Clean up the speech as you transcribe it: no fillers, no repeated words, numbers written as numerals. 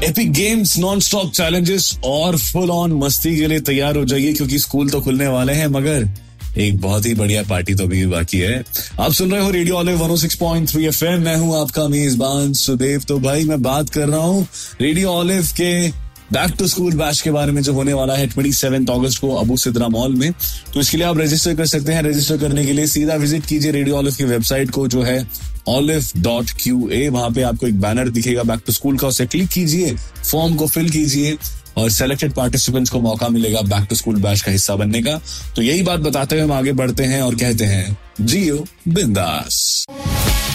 Epic games, non stop challenges और full on मस्ती के लिए तैयार हो जाइए, क्योंकि स्कूल तो खुलने वाले हैं, मगर एक बहुत ही बढ़िया पार्टी तो अभी भी बाकी है। आप सुन रहे हो रेडियो ऑलिव 106.3 एफएम। मैं हूं आपका मेजबान सुदेव। तो भाई मैं बात कर रहा हूं रेडियो ऑलिव के बैक टू स्कूल बैच के बारे में, जो होने वाला है 27 अगस्त को अबू सिद्रा मॉल में। तो इसके लिए आप रजिस्टर कर सकते हैं। रजिस्टर करने के लिए सीधा विजिट कीजिए रेडियो ऑलिव की वेबसाइट को, जो है olive.qa। वहां पे आपको एक बैनर दिखेगा बैक टू स्कूल का, उसे क्लिक कीजिए, फॉर्म को फिल कीजिए और सेलेक्टेड पार्टिसिपेंट्स को मौका मिलेगा बैक टू स्कूल बैच का हिस्सा बनने का। तो यही बात बताते हुए हम आगे बढ़ते हैं और कहते हैं जियो बिंदास।